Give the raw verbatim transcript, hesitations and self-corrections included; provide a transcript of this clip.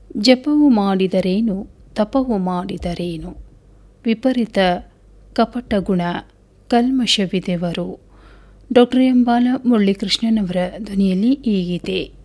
ಜಪವು ಮಾಡಿದರೇನು ತಪವು ಮಾಡಿದರೇನು, ವಿಪರೀತ ಕಪಟ ಗುಣ ಕಲ್ಮಶವಿದೆವರು. ಡಾಕ್ಟರ್ ಎಂಬಾಲ ಮುರಳೀಕೃಷ್ಣನವರ ಧ್ವನಿಯಲ್ಲಿ ಈ ಗೀತೆ.